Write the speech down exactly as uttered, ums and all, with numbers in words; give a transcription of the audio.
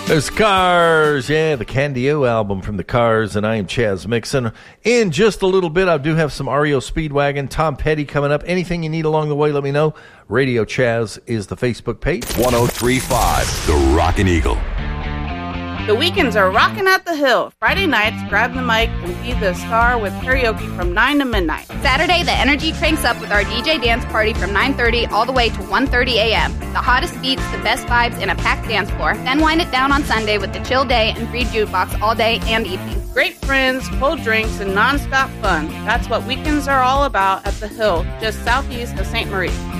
There's Cars, yeah, the Candy-O album from the Cars, and I am Chaz Mixon. In just a little bit, I do have some R E O Speedwagon, Tom Petty coming up. Anything you need along the way, let me know. Radio Chaz is the Facebook page. one oh three point five, The Rockin' Eagle. The weekends are rocking at the Hill. Friday nights, grab the mic and be the star with karaoke from nine to midnight. Saturday, the energy cranks up with our D J dance party from nine thirty all the way to one thirty a.m. The hottest beats, the best vibes, and a packed dance floor. Then wind it down on Sunday with the chill day and free jukebox all day and evening. Great friends, cold drinks, and nonstop fun. That's what weekends are all about at the Hill, just southeast of Saint Marie.